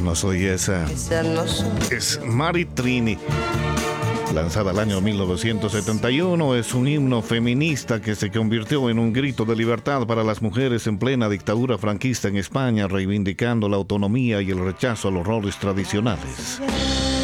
no soy esa. Esa no soy. Es Mari Trini. Lanzada el año 1971, es un himno feminista que se convirtió en un grito de libertad para las mujeres en plena dictadura franquista en España, reivindicando la autonomía y el rechazo a los roles tradicionales.